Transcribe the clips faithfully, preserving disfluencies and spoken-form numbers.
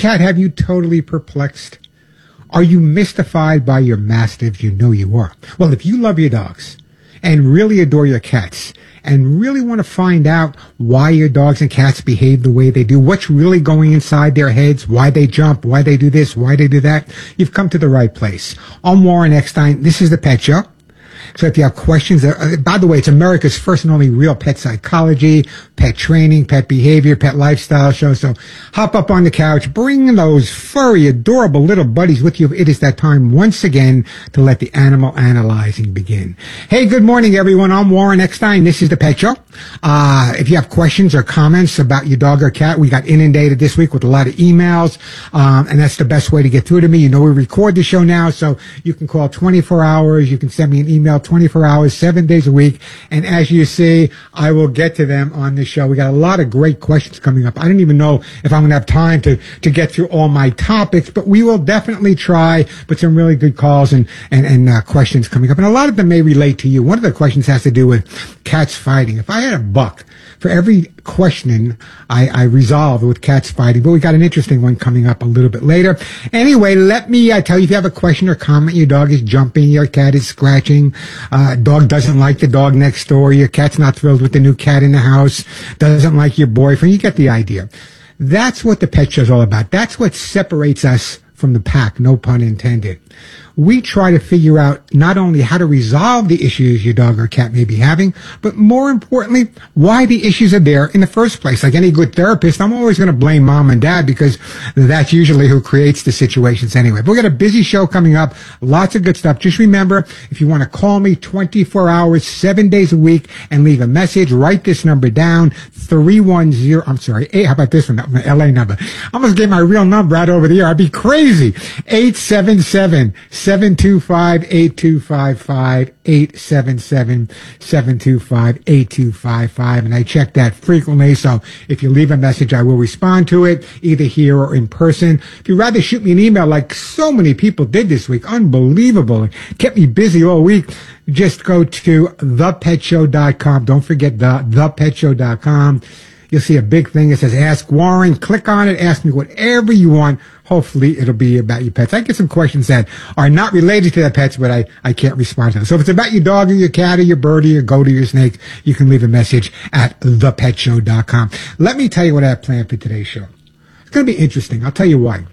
cat have you totally perplexed? Are you mystified by your mastiffs? You know you are. Well, if you love your dogs and really adore your cats and really want to find out why your dogs and cats behave the way they do, what's really going inside their heads, why they jump, why they do this, why they do that, you've come to the right place. I'm Warren Eckstein. This is The Pet Show. So if you have questions, uh, by the way, it's America's first and only real pet psychology, pet training, pet behavior, pet lifestyle show. So hop up on the couch, bring those furry, adorable little buddies with you. It is that time once again to let the animal analyzing begin. Hey, good morning, everyone. I'm Warren Eckstein. This is The Pet Show. Uh, if you have questions or comments about your dog or cat, we got inundated this week with a lot of emails, um, and that's the best way to get through to me. You know, we record the show now, so you can call twenty-four hours. You can send me an email twenty-four hours, seven days a week. And as you see, I will get to them on this show. We got a lot of great questions coming up. I don't even know if I'm going to have time to, to get through all my topics, but we will definitely try. But some really good calls and, and, and uh, questions coming up. And a lot of them may relate to you. One of the questions has to do with cats fighting. If I had a buck for every questioning I, I resolved with cats fighting, but we got an interesting one coming up a little bit later. Anyway, let me uh, tell you, if you have a question or comment, your dog is jumping, your cat is scratching, uh, dog doesn't like the dog next door, your cat's not thrilled with the new cat in the house, doesn't like your boyfriend, you get the idea. That's what the Pet Show is all about. That's what separates us from the pack, no pun intended. We try to figure out not only how to resolve the issues your dog or cat may be having, but more importantly, why the issues are there in the first place. Like any good therapist, I'm always going to blame mom and dad because that's usually who creates the situations anyway. But we got a busy show coming up, lots of good stuff. Just remember, if you want to call me twenty-four hours, seven days a week, and leave a message, write this number down, three one zero, I'm sorry, eight, how about this one, my L A number. I almost gave my real number out over the air. I'd be crazy. eight seven seven, seven two five, eight two five five, eight seven seven, seven two five, eight two five five. And I check that frequently, so if you leave a message, I will respond to it, either here or in person. If you'd rather shoot me an email like so many people did this week, unbelievable, it kept me busy all week, just go to the pet show dot com. Don't forget the the pet show dot com. You'll see a big thing that says Ask Warren. Click on it. Ask me whatever you want. Hopefully, it'll be about your pets. I get some questions that are not related to their pets, but I, I can't respond to them. So if it's about your dog or your cat or your bird or your goat or your snake, you can leave a message at the pet show dot com. Let me tell you what I have planned for today's show. It's going to be interesting. I'll tell you why.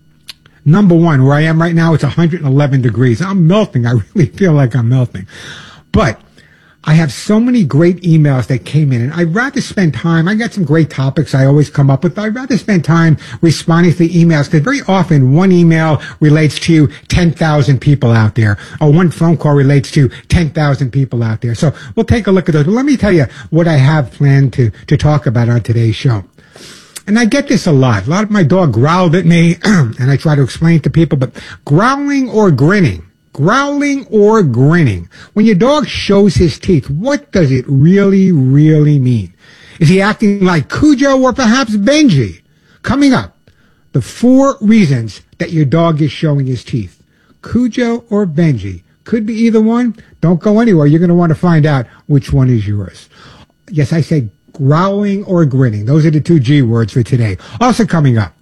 Number one, where I am right now, it's one hundred eleven degrees. I'm melting. I really feel like I'm melting. But I have so many great emails that came in, and I'd rather spend time. I got some great topics I always come up with, but I'd rather spend time responding to the emails, because very often one email relates to ten thousand people out there, or one phone call relates to ten thousand people out there. So we'll take a look at those. But let me tell you what I have planned to, to talk about on today's show. And I get this a lot. A lot of my dog growled at me, and I try to explain it to people, but growling or grinning, growling or grinning, when your dog shows his teeth, what does it really, really mean? Is he acting like Cujo or perhaps Benji? Coming up, the four reasons that your dog is showing his teeth. Cujo or Benji. Could be either one. Don't go anywhere. You're going to want to find out which one is yours. Yes, I say growling or grinning. Those are the two G words for today. Also coming up,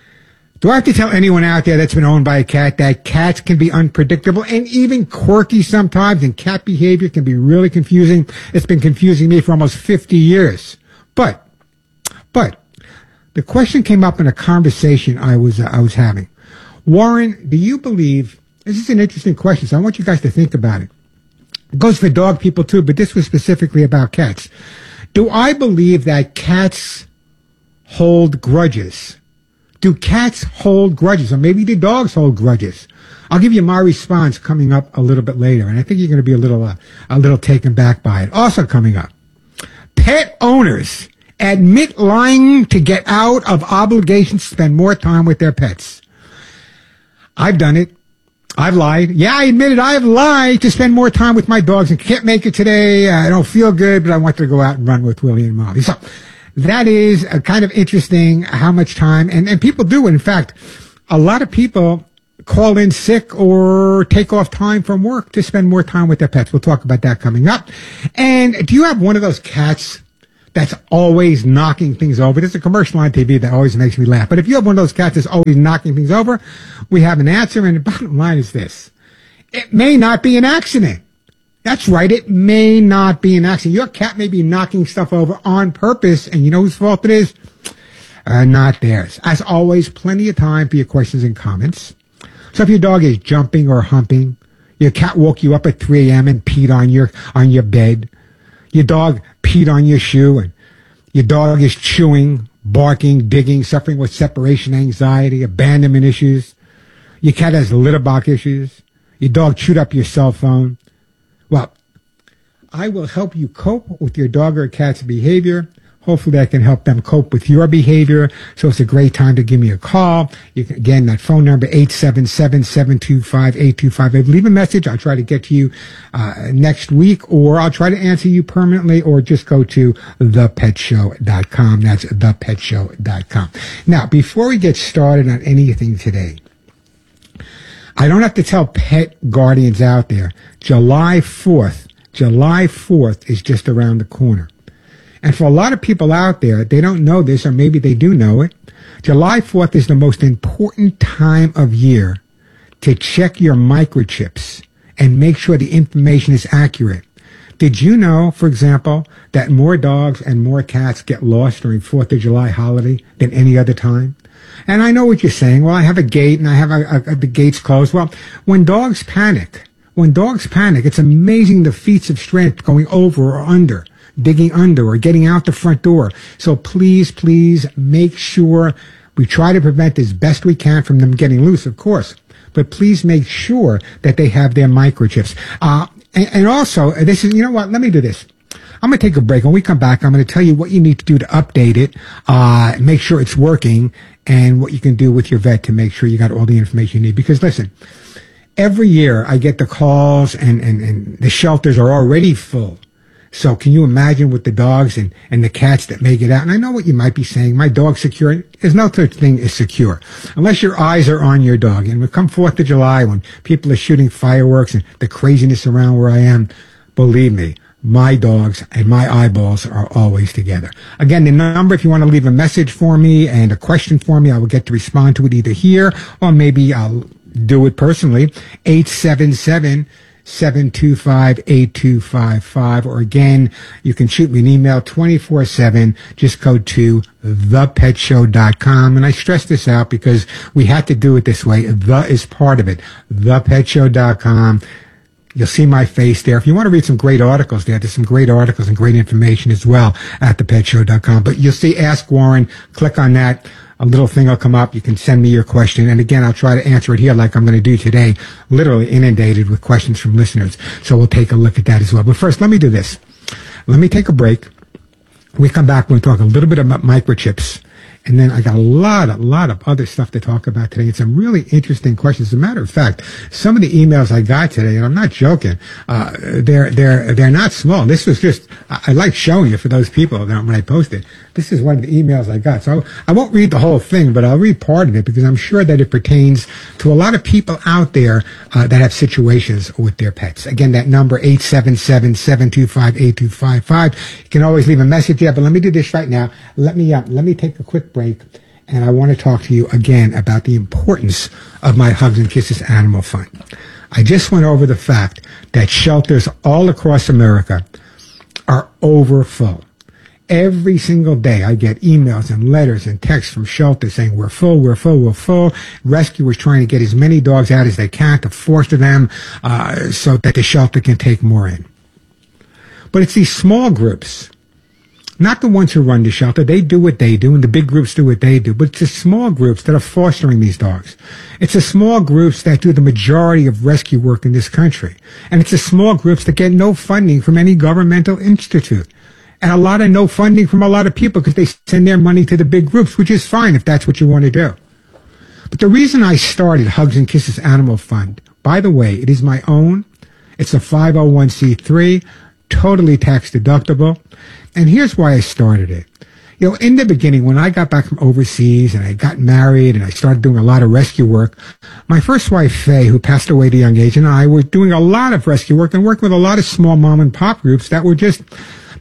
do I have to tell anyone out there that's been owned by a cat that cats can be unpredictable and even quirky sometimes, and cat behavior can be really confusing? It's been confusing me for almost fifty years. But, but, the question came up in a conversation I was, uh, I was having. Warren, do you believe, this is an interesting question, so I want you guys to think about it. It goes for dog people too, but this was specifically about cats. Do I believe that cats hold grudges? Do cats hold grudges? Or maybe do dogs hold grudges? I'll give you my response coming up a little bit later, and I think you're going to be a little, uh, a little taken back by it. Also coming up, pet owners admit lying to get out of obligations to spend more time with their pets. I've done it. I've lied. Yeah, I admit it. I've lied to spend more time with my dogs and can't make it today. I don't feel good, but I want to go out and run with Willie and Molly. So that is a kind of interesting how much time, and, and people do. In fact, a lot of people call in sick or take off time from work to spend more time with their pets. We'll talk about that coming up. And do you have one of those cats that's always knocking things over. There's a commercial on T V that always makes me laugh. But if you have one of those cats that's always knocking things over, we have an answer. And the bottom line is this. It may not be an accident. That's right. It may not be an accident. Your cat may be knocking stuff over on purpose. And you know whose fault it is? Uh, not theirs. As always, plenty of time for your questions and comments. So if your dog is jumping or humping, your cat woke you up at three a.m. and peed on your, on your bed, your dog peed on your shoe, and your dog is chewing, barking, digging, suffering with separation anxiety, abandonment issues, your cat has litter box issues, your dog chewed up your cell phone, well, I will help you cope with your dog or cat's behavior. Hopefully I can help them cope with your behavior. So it's a great time to give me a call. You can, again, that phone number, eight seven seven, seven two five, eight two five eight. Leave a message. I'll try to get to you uh, next week, or I'll try to answer you permanently, or just go to the pet show dot com. That's the pet show dot com. Now, before we get started on anything today, I don't have to tell pet guardians out there, July fourth, July fourth is just around the corner. And for a lot of people out there, they don't know this, or maybe they do know it. July fourth is the most important time of year to check your microchips and make sure the information is accurate. Did you know, for example, that more dogs and more cats get lost during fourth of July holiday than any other time? And I know what you're saying. Well, I have a gate and I have a, a, the gates closed. Well, when dogs panic, when dogs panic, it's amazing the feats of strength going over or under, digging under or getting out the front door. So please, please make sure we try to prevent as best we can from them getting loose, of course. But please make sure that they have their microchips. Uh, and, and also, this is, you know what, let me do this. I'm going to take a break. When we come back, I'm going to tell you what you need to do to update it, uh, make sure it's working, and what you can do with your vet to make sure you got all the information you need. Because listen, every year I get the calls and, and, and the shelters are already full. So can you imagine with the dogs and, and the cats that may get out? And I know what you might be saying. My dog's secure. There's no such thing as secure. Unless your eyes are on your dog. And when come fourth of July, when people are shooting fireworks and the craziness around where I am, believe me, my dogs and my eyeballs are always together. Again, the number, if you want to leave a message for me and a question for me, I will get to respond to it either here or maybe I'll do it personally. eight seven seven, seven two five, eight two five five. Or again, you can shoot me an email twenty-four seven. Just go to the pet show dot com. And I stress this out because we had to do it this way. The is part of it. the pet show dot com. You'll see my face there. If you want to read some great articles there, there's some great articles and great information as well at the pet show dot com. But you'll see Ask Warren. Click on that. A little thing will come up. You can send me your question. And again, I'll try to answer it here like I'm going to do today, literally inundated with questions from listeners. So we'll take a look at that as well. But first, let me do this. Let me take a break. When we come back, we'll talk a little bit about microchips. And then I got a lot, a lot of other stuff to talk about today and some really interesting questions. As a matter of fact, some of the emails I got today, and I'm not joking, uh, they're, they're, they're not small. This was just, I, I like showing it for those people that when I post it. This is one of the emails I got. So I won't read the whole thing, but I'll read part of it because I'm sure that it pertains to a lot of people out there, uh, that have situations with their pets. Again, that number, eight seven seven, seven two five, eight two five five. You can always leave a message there, but let me do this right now. Let me, uh, let me take a quick break, and I want to talk to you again about the importance of my Hugs and Kisses Animal Fund. I just went over the fact that shelters all across America are overfull. Every single day I get emails and letters and texts from shelters saying we're full, we're full, we're full. Rescuers trying to get as many dogs out as they can to foster them uh, so that the shelter can take more in. But it's these small groups, not the ones who run the shelter. They do what they do, and the big groups do what they do. But it's the small groups that are fostering these dogs. It's the small groups that do the majority of rescue work in this country. And it's the small groups that get no funding from any governmental institute. And a lot of no funding from a lot of people because they send their money to the big groups, which is fine if that's what you want to do. But the reason I started Hugs and Kisses Animal Fund, by the way, it is my own. It's a five oh one c three, totally tax deductible. And here's why I started it. You know, in the beginning, when I got back from overseas and I got married and I started doing a lot of rescue work, my first wife, Faye, who passed away at a young age, and I were doing a lot of rescue work and working with a lot of small mom and pop groups that were just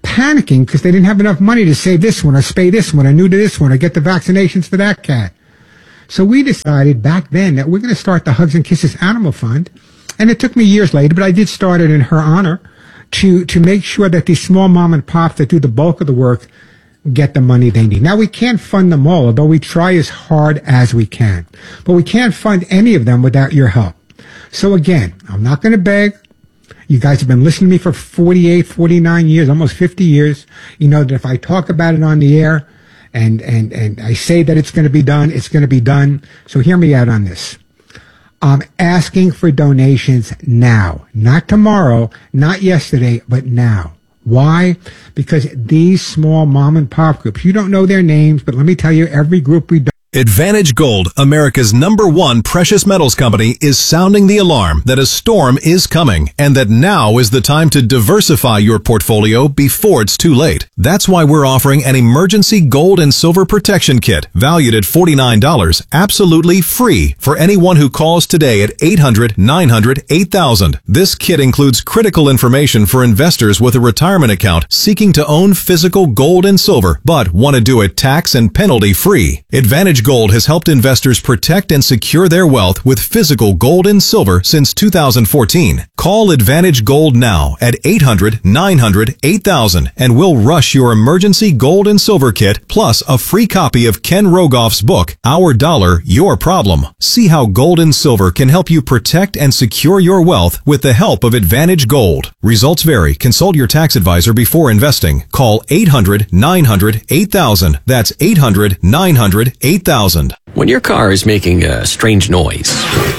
panicking because they didn't have enough money to save this one or spay this one or neuter this one or get the vaccinations for that cat. So we decided back then that we're going to start the Hugs and Kisses Animal Fund. And it took me years later, but I did start it in her honor to, to make sure that these small mom and pops that do the bulk of the work get the money they need. Now, we can't fund them all, although we try as hard as we can. But we can't fund any of them without your help. So again, I'm not going to beg. You guys have been listening to me for forty-eight, forty-nine years, almost fifty years. You know that if I talk about it on the air and, and, and I say that it's going to be done, it's going to be done. So hear me out on this. I'm asking for donations now, not tomorrow, not yesterday, but now. Why? Because these small mom and pop groups, you don't know their names, but let me tell you, every group we do. Advantage Gold, America's number one precious metals company, is sounding the alarm that a storm is coming and that now is the time to diversify your portfolio before it's too late. That's why we're offering an emergency gold and silver protection kit valued at forty-nine dollars, absolutely free for anyone who calls today at eight hundred, nine hundred, eight thousand. This kit includes critical information for investors with a retirement account seeking to own physical gold and silver but want to do it tax and penalty free. Advantage Gold has helped investors protect and secure their wealth with physical gold and silver since two thousand fourteen. Call Advantage Gold now at eight hundred, nine hundred, eight thousand and we'll rush your emergency gold and silver kit plus a free copy of Ken Rogoff's book, Our Dollar, Your Problem. See how gold and silver can help you protect and secure your wealth with the help of Advantage Gold. Results vary. Consult your tax advisor before investing. Call eight hundred, nine hundred, eight thousand. That's eight hundred, nine hundred, eight thousand. When your car is making a strange noise,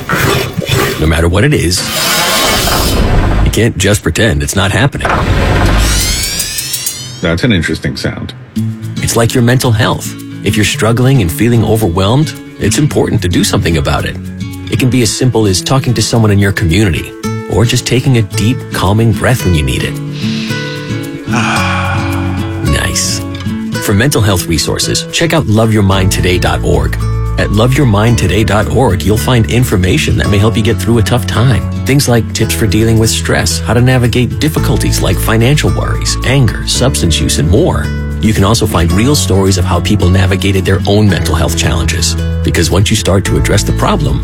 no matter what it is, you can't just pretend it's not happening. That's an interesting sound. It's like your mental health. If you're struggling and feeling overwhelmed, it's important to do something about it. It can be as simple as talking to someone in your community, or just taking a deep, calming breath when you need it. Nice. For mental health resources, check out love your mind today dot org. At love your mind today dot org, you'll find information that may help you get through a tough time. Things like tips for dealing with stress, how to navigate difficulties like financial worries, anger, substance use, and more. You can also find real stories of how people navigated their own mental health challenges. Because once you start to address the problem,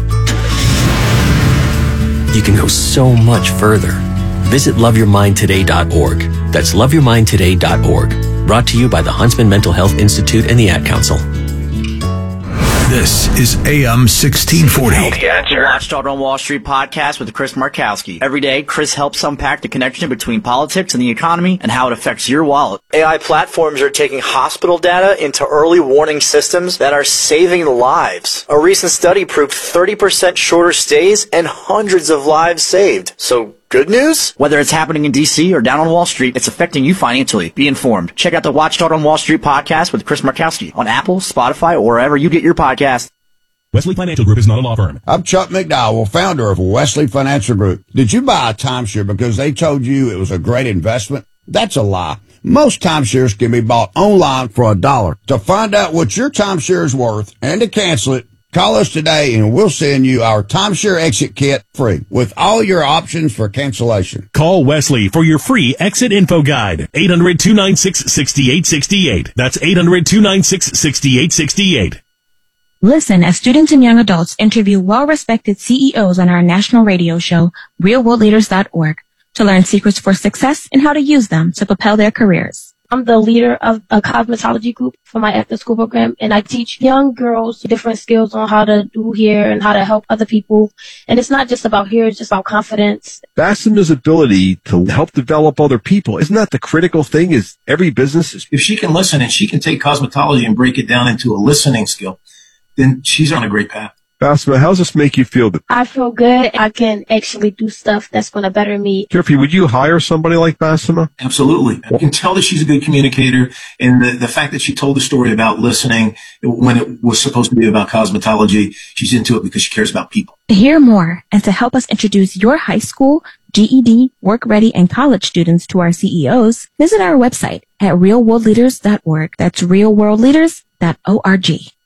you can go so much further. Visit love your mind today dot org. That's love your mind today dot org. Brought to you by the Huntsman Mental Health Institute and the Ad Council. This is A M sixteen forty. The Watchdog on Wall Street podcast with Chris Markowski. Every day, Chris helps unpack the connection between politics and the economy and how it affects your wallet. A I platforms are taking hospital data into early warning systems that are saving lives. A recent study proved thirty percent shorter stays and hundreds of lives saved. So, good news? Whether it's happening in D C or down on Wall Street, it's affecting you financially. Be informed. Check out the Watchdog on Wall Street podcast with Chris Markowski on Apple, Spotify, or wherever you get your podcast. Wesley Financial Group is not a law firm. I'm Chuck McDowell, founder of Wesley Financial Group. Did you buy a timeshare because they told you it was a great investment? That's a lie. Most timeshares can be bought online for a dollar. To find out what your timeshare is worth and to cancel it, call us today and we'll send you our timeshare exit kit free with all your options for cancellation. Call Wesley for your free exit info guide. eight hundred, two nine six, six eight six eight. That's eight hundred, two nine six, six eight six eight. Listen as students and young adults interview well-respected C E Os on our national radio show, real world leaders dot org, to learn secrets for success and how to use them to propel their careers. I'm the leader of a cosmetology group for my after-school program, and I teach young girls different skills on how to do hair and how to help other people. And it's not just about hair, it's just about confidence. Fastima's ability to help develop other people, isn't that the critical thing? Is every business is... If she can listen and she can take cosmetology and break it down into a listening skill, then she's on a great path. Fastima, how does this make you feel? I feel good. I can actually do stuff that's going to better me. Jeffrey, would you hire somebody like Fastima? Absolutely. I can tell that she's a good communicator, and the, the fact that she told the story about listening when it was supposed to be about cosmetology, she's into it because she cares about people. To hear more and to help us introduce your high school, G E D, work ready, and college students to our C E Os, visit our website at real world leaders dot org. That's real world leaders dot org.